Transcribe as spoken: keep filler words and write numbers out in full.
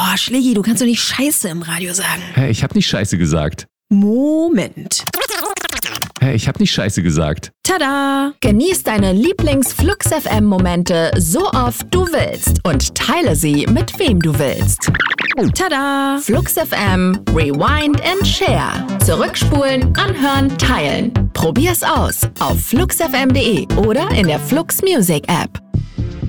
Boah, Schlägi, du kannst doch nicht Scheiße im Radio sagen. Hä, ich hab nicht Scheiße gesagt. Moment. Hä, ich hab nicht Scheiße gesagt. Tada! Genieß deine Lieblings-Flux F M-Momente so oft du willst und teile sie mit wem du willst. Tada! Flux F M, Rewind and Share. Zurückspulen, anhören, teilen. Probier's aus auf flux f m punkt de oder in der Flux Music App.